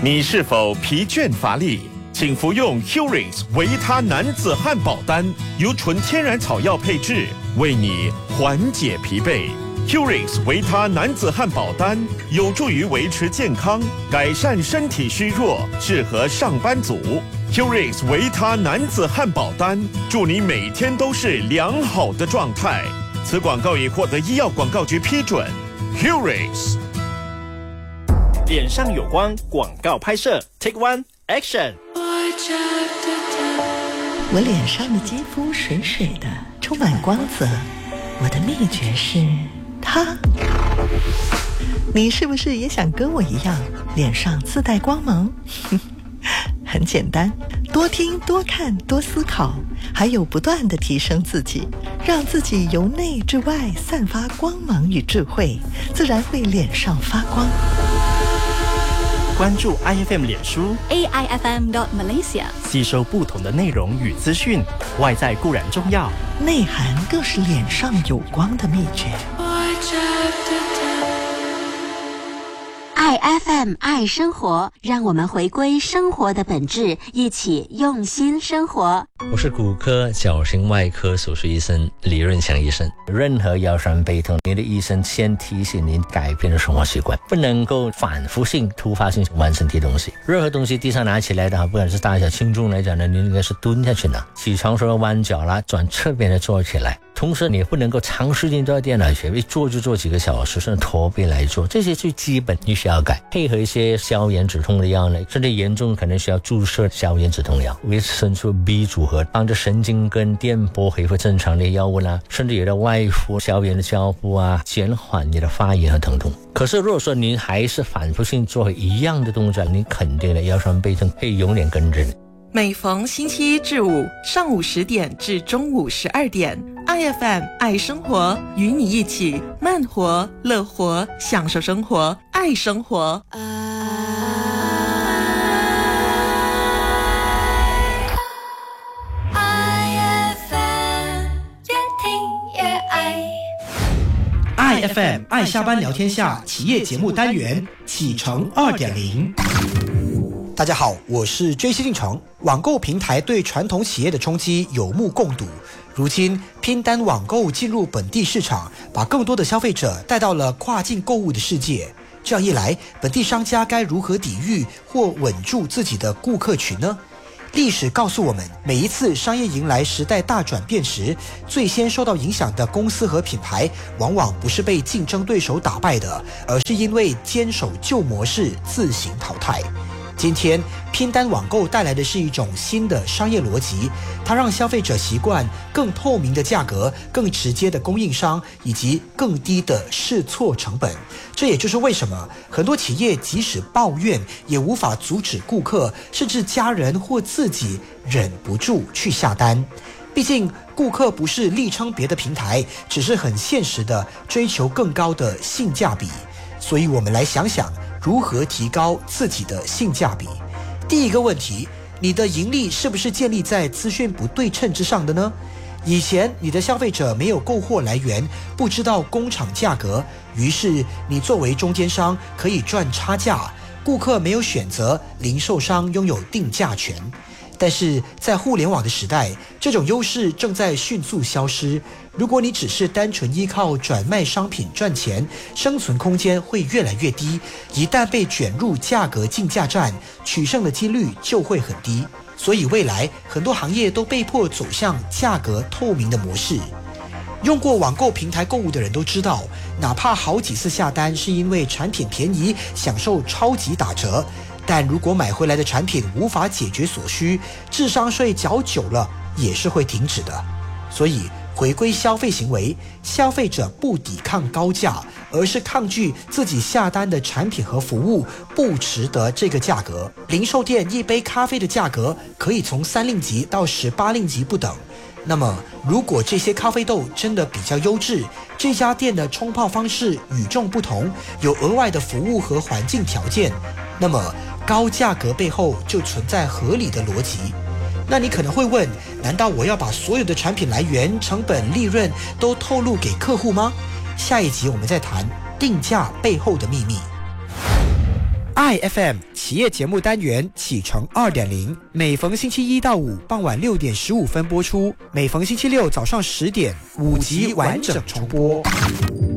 你是否疲倦乏力？请服用 Curix 维他男子汉堡丹，由纯天然草药配制，为你缓解疲惫。Curix 维他男子汉堡丹有助于维持健康，改善身体虚弱，适合上班族。Curix 维他男子汉堡丹，祝你每天都是良好的状态。此广告已获得医药广告局批准。Curix。 脸上有光广告拍摄 Take One Action。 我脸上的肌肤水水的，充满光泽。我的秘诀是它。你是不是也想跟我一样，脸上自带光芒？很简单，多听多看多思考，还有不断地提升自己，让自己由内至外散发光芒与智慧，自然会脸上发光。 关注 IFM 脸书 AIFM.Malaysia， 吸收不同的内容与资讯。外在固然重要， 内涵更是脸上有光的秘诀。 IFM 爱生活，让我们回归生活的本质，一起用心生活。 我是骨科矫形外科手术医生李润祥医生。任何腰酸背痛，你的医生先提醒您改变的生活习惯，不能够反复性、突发性玩身体东西。任何东西地上拿起来的话，不管是大小轻重来讲呢，你应该是蹲下去拿。起床时候弯脚啦，转侧边的坐起来。同时你不能够长时间坐在电脑前，一坐就坐几个小时，甚至驼背来做，这些最基本你需要改。配合一些消炎止痛的药呢，甚至严重可能需要注射消炎止痛药，维生素 B 组合，帮助神经跟电波恢复正常的药物啦，甚至有的外敷消炎的胶布啊，减缓你的发炎和疼痛。可是如果说您还是反复性做一样的动作，你肯定的腰酸背痛会永远跟着你。 每逢星期一至五上午10点至中午12点 ，IFM 爱生活，与你一起慢活、乐活，享受生活，爱生活。 IFM 爱下班聊天下企业节目单元启程2.0。大家好，我是JC进程。网购平台对传统企业的冲击有目共睹。如今，拼单网购进入本地市场，把更多的消费者带到了跨境购物的世界。这样一来，本地商家该如何抵御或稳住自己的顾客群呢？历史告诉我们，每一次商业迎来时代大转变时，最先受到影响的公司和品牌，往往不是被竞争对手打败的，而是因为坚守旧模式自行淘汰。今天拼单网购带来的是一种新的商业逻辑，它让消费者习惯更透明的价格、更直接的供应商以及更低的试错成本。这也就是为什么很多企业即使抱怨，也无法阻止顾客甚至家人或自己忍不住去下单。毕竟顾客不是力撑别的平台，只是很现实的追求更高的性价比。所以我们来想想如何提高自己的性价比。第一个问题，你的盈利是不是建立在资讯不对称之上的呢？以前你的消费者没有购货来源，不知道工厂价格，于是你作为中间商可以赚差价，顾客没有选择，零售商拥有定价权。但是在互联网的时代，这种优势正在迅速消失。如果你只是单纯依靠转卖商品赚钱，生存空间会越来越低。一旦被卷入价格竞价战，取胜的几率就会很低。所以未来很多行业都被迫走向价格透明的模式。用过网购平台购物的人都知道，哪怕好几次下单是因为产品便宜，享受超级打折，但如果买回来的产品无法解决所需，智商税缴久了也是会停止的。所以回归消费行为，消费者不抵抗高价，而是抗拒自己下单的产品和服务不值得这个价格。零售店一杯咖啡的价格可以从3令吉到18令吉不等。那么如果这些咖啡豆真的比较优质，这家店的冲泡方式与众不同，有额外的服务和环境条件，那么高价格背后就存在合理的逻辑。那你可能会问，难道我要把所有的产品来源、成本、利润都透露给客户吗？下一集我们再谈定价背后的秘密。 IFM 企业节目单元启程 2.0， 每逢星期一到五傍晚6点15分播出，每逢星期六早上10点5集完整重播。